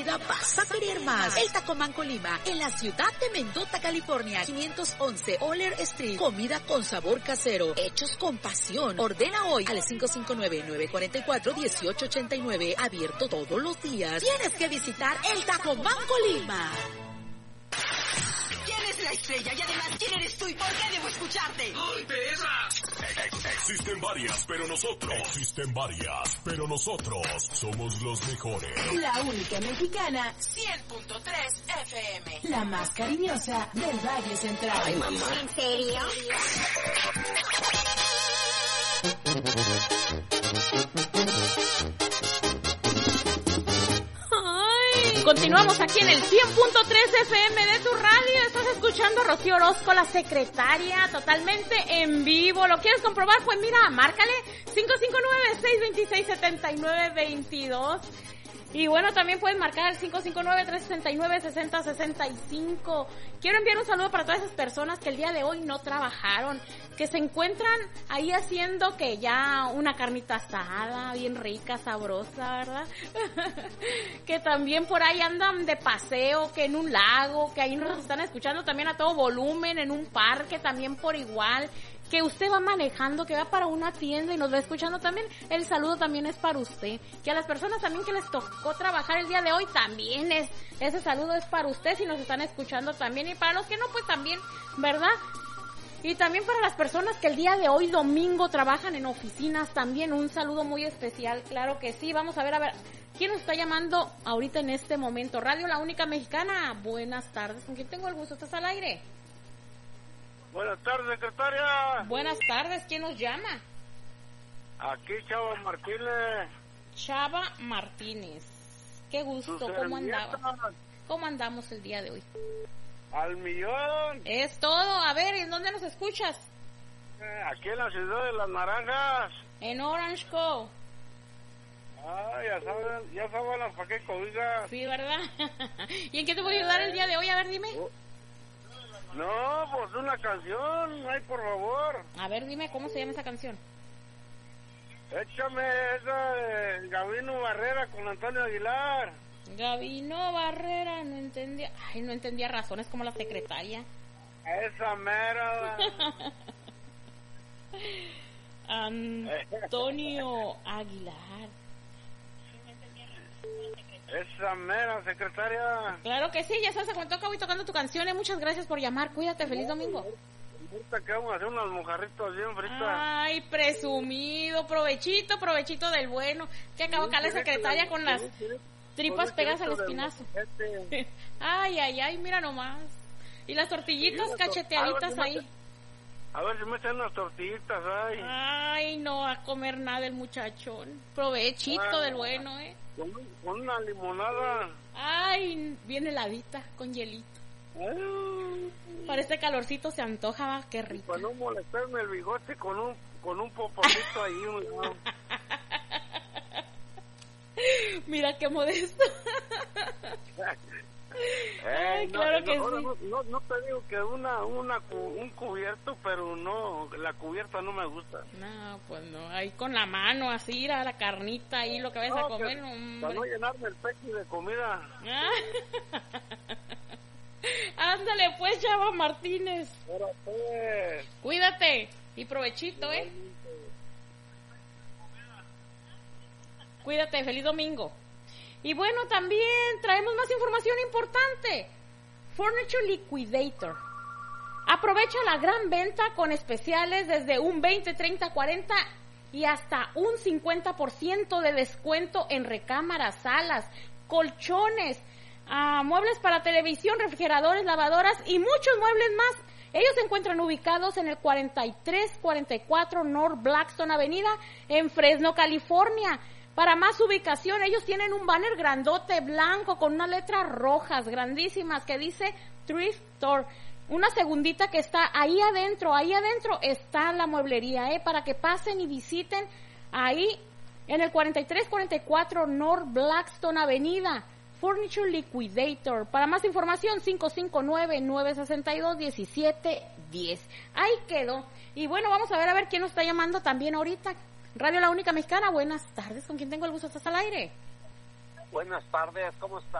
vida vas a querer más. El Tacomán Colima, en la ciudad de Mendota, California, 511 Oller Street. Comida con sabor casero, hechos con pasión. Ordena hoy al 559-944-1889. Abierto todos los días. Tienes que visitar el Tacomán Colima. ¿Quién es la estrella? Y además, ¿quién eres tú y por qué debo escucharte? ¡Ay, Teresa! Existen varias, pero nosotros somos los mejores. La única mexicana, 100.3 FM. la más cariñosa del Valle Central. Ay, mamá. ¿En serio? Continuamos aquí en el 100.3 FM de tu radio. Estás escuchando a Rocío Orozco, la secretaria, totalmente en vivo. ¿Lo quieres comprobar? Pues mira, márcale 559-626-7922. Y bueno, también puedes marcar el 559-369-6065. Quiero enviar un saludo para todas esas personas que el día de hoy no trabajaron, que se encuentran ahí haciendo que ya una carnita asada, bien rica, sabrosa, ¿verdad? Que también por ahí andan de paseo, que en un lago, que ahí nos están escuchando también a todo volumen, en un parque también por igual. Que usted va manejando, que va para una tienda y nos va escuchando también, el saludo también es para usted. Que a las personas también que les tocó trabajar el día de hoy también ese saludo es para usted si nos están escuchando también. Y para los que no, pues también, ¿verdad? Y también para las personas que el día de hoy, domingo, trabajan en oficinas también, un saludo muy especial, claro que sí. Vamos a ver, ¿quién nos está llamando ahorita en este momento? Radio La Única Mexicana, buenas tardes, ¿con quién tengo el gusto? ¿Estás al aire? Buenas tardes, secretaria. Buenas tardes, ¿quién nos llama? Aquí Chava Martínez. Chava Martínez. Qué gusto, ¿cómo andamos? ¿Cómo andamos el día de hoy? Al millón. Es todo, a ver, ¿en dónde nos escuchas? Aquí en la ciudad de Las Naranjas. En Orange Cove. Ah, ya saben las pa' qué cobijas. Sí, ¿verdad? ¿Y en qué te voy a ayudar el día de hoy? A ver, dime. No, pues una canción, ay, por favor. A ver, dime, ¿cómo se llama esa canción? Échame esa de Gabino Barrera con Antonio Aguilar. Gabino Barrera, no entendía. Ay, no entendía razones como la secretaria. Esa mera. Antonio Aguilar. Esa mera, secretaria. Claro que sí, ya sabes, cuando toca voy tocando tu canción. Muchas gracias por llamar, cuídate, feliz domingo. Ahorita que vamos a hacer unos mojarritos bien fritas. Ay, presumido, provechito del bueno. Que acabo acá la secretaria con las tripas pegadas al espinazo. Ay, mira nomás. Y las tortillitas cacheteaditas ahí. A ver si me echan unas tortillitas, ay. Ay, no va a comer nada el muchachón. Provechito del bueno, Con una limonada. Ay, bien heladita, con hielito. Para este calorcito se antoja, va, qué rico. Para no molestarme el bigote con un poporito ahí. Mira qué modesto. Ay, claro que sí. No te digo que un cubierto, pero no, la cubierta no me gusta. No, pues no, ahí con la mano, así, a la carnita, ahí lo que vayas a comer, hombre. Para no llenarme el pecho de comida. Ándale pues, Chava Martínez. Ahora pues. Cuídate y provechito, Cuídate, feliz domingo. Y bueno, también traemos más información importante. Furniture Liquidator. Aprovecha la gran venta con especiales desde un 20, 30, 40 y hasta un 50% de descuento en recámaras, salas, colchones, muebles para televisión, refrigeradores, lavadoras y muchos muebles más. Ellos se encuentran ubicados en el 4344 North Blackstone Avenida en Fresno, California. Para más ubicación, ellos tienen un banner grandote blanco con unas letras rojas grandísimas que dice Thrift Store. Una segundita que está ahí adentro está la mueblería, para que pasen y visiten ahí en el 4344 North Blackstone Avenida. Furniture Liquidator. Para más información, 559-962-1710. Ahí quedó. Y bueno, vamos a ver quién nos está llamando también ahorita. Radio La Única Mexicana, buenas tardes. ¿Con quién tengo el gusto? ¿Estás al aire? Buenas tardes, ¿cómo estás?